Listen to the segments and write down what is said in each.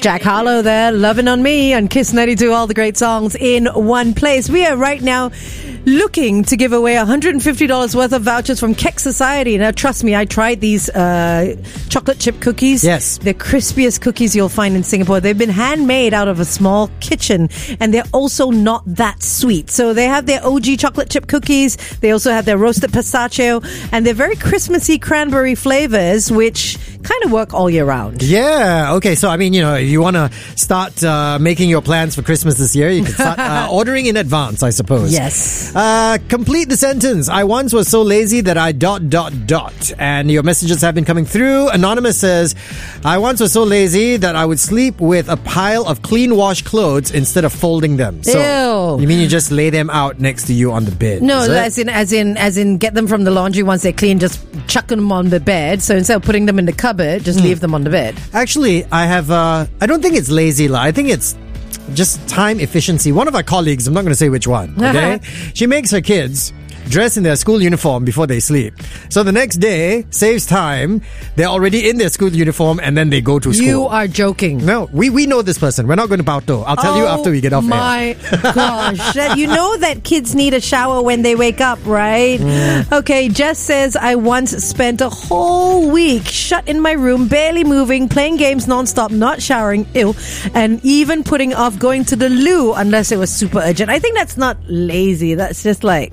Jack Harlow there, Lovin' on Me on Kiss 92, all the great songs in one place. We are right now looking to give away $150 worth of vouchers from Kek Society. Now, trust me, I tried these chocolate chip cookies. Yes. They're crispiest cookies you'll find in Singapore. They've been handmade out of a small kitchen, and they're also not that sweet. So they have their OG chocolate chip cookies. They also have their roasted pistachio, and they're very Christmassy cranberry flavors, which kind of work all year round. Yeah. Okay. So, I mean, if you want to start making your plans for Christmas this year, you can start ordering in advance, I suppose. Yes. Complete the sentence. I once was so lazy that I ... And your messages have been coming through. Anonymous says, I once was so lazy that I would sleep with a pile of clean washed clothes instead of folding them. So, Ew. you mean you just lay them out next to you on the bed? No, as in get them from the laundry once they're clean, just chuck them on the bed. So instead of putting them in the cupboard, just leave them on the bed. Actually, I have, I don't think it's lazy, I think it's just time efficiency. One of our colleagues, I'm not going to say which one, okay? She makes her kids dress in their school uniform before they sleep. So the next day, saves time. They're already in their school uniform and then they go to school. You are joking. No, we know this person. We're not going to Pauto. I'll tell you after we get off air. My gosh. You know that kids need a shower when they wake up, right? Okay, Jess says, I once spent a whole week shut in my room, barely moving, playing games nonstop, not showering, and even putting off going to the loo unless it was super urgent. I think that's not lazy. That's just like,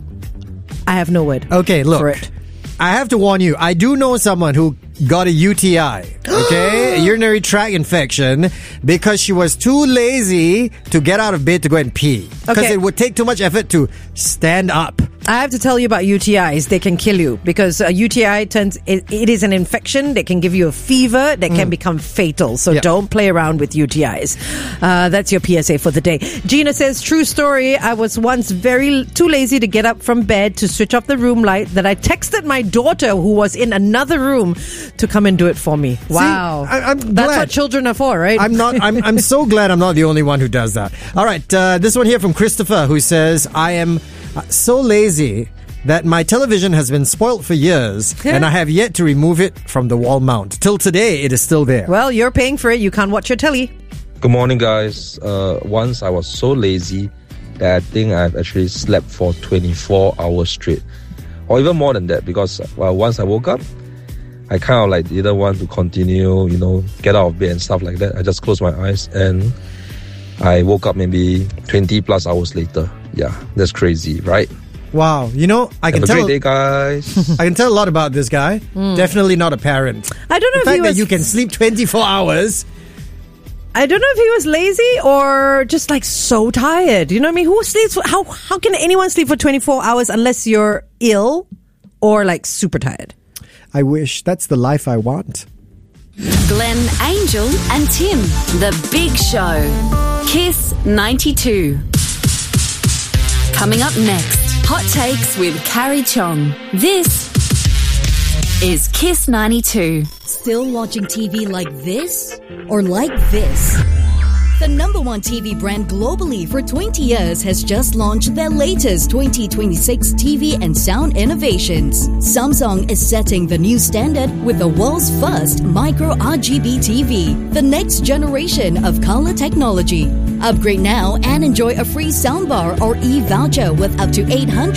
I have no word. Okay, look. For it. I have to warn you. I do know someone who got a UTI, okay? A urinary tract infection, because she was too lazy to get out of bed to go and pee. Because it would take too much effort to stand up. I have to tell you about UTIs. They can kill you because a UTI it is an infection that can give you a fever that can become fatal. So don't play around with UTIs. That's your PSA for the day. Gina says, true story. I was once too lazy to get up from bed to switch off the room light that I texted my daughter, who was in another room, to come and do it for me. Wow. See, I'm glad. That's what children are for, right? I'm so glad I'm not the only one who does that. All right. This one here from Christopher, who says, I am so lazy that my television has been spoilt for years and I have yet to remove it from the wall mount. Till today, it is still there. Well, you're paying for it. You can't watch your telly. Good morning, guys. Once I was so lazy that I think I've actually slept for 24 hours straight. Or even more than that, because once I woke up, I kind of didn't want to continue, get out of bed and stuff like that. I just closed my eyes and I woke up maybe 20 plus hours later. Yeah, that's crazy, right? Wow. I can Have a tell. great day, guys. I can tell a lot about this guy. Definitely not a parent. I don't know the if fact that you can sleep 24 hours. I don't know if he was lazy or just so tired. You know what I mean? Who sleeps? How can anyone sleep for 24 hours unless you're ill or super tired? I wish that's the life I want. Glenn, Angel and Tim, The Big Show. Kiss 92. Coming up next, Hot Takes with Carrie Chong. This is Kiss 92. Still watching TV like this or like this? The number one TV brand globally for 20 years has just launched their latest 2026 TV and sound innovations. Samsung is setting the new standard with the world's first micro RGB TV, the next generation of color technology. Upgrade now and enjoy a free soundbar or e-voucher with up to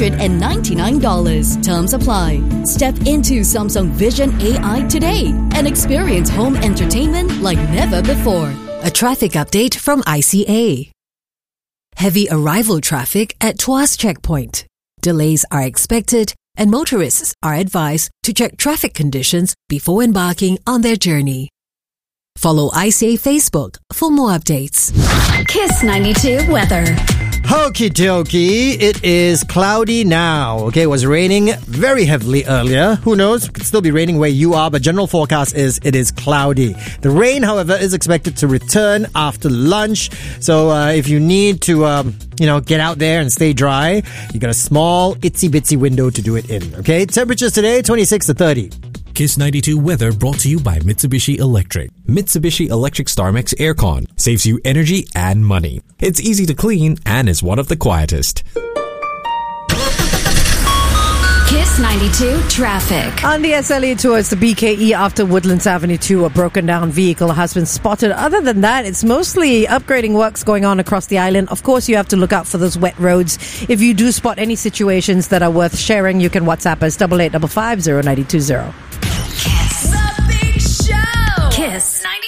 $899. Terms apply. Step into Samsung Vision AI today and experience home entertainment like never before. A traffic update from ICA. Heavy arrival traffic at Tuas Checkpoint. Delays are expected and motorists are advised to check traffic conditions before embarking on their journey. Follow ICA Facebook for more updates. Kiss 92 weather. Okie dokie, it is cloudy now. Okay, it was raining very heavily earlier. Who knows? It could still be raining where you are, but general forecast is it is cloudy. The rain, however, is expected to return after lunch. So if you need to, get out there and stay dry, you got a small itsy bitsy window to do it in. Okay, temperatures today 26 to 30. Kiss 92 weather brought to you by Mitsubishi Electric. Mitsubishi Electric StarMax Aircon saves you energy and money. It's easy to clean and is one of the quietest. Kiss Kiss 92 traffic. On the SLE towards the BKE after Woodlands Avenue 2, a broken down vehicle has been spotted. Other than that, it's mostly upgrading works going on across the island. Of course, you have to look out for those wet roads. If you do spot any situations that are worth sharing, you can WhatsApp us 8855 0920. Kiss. The Big Show. Kiss 92.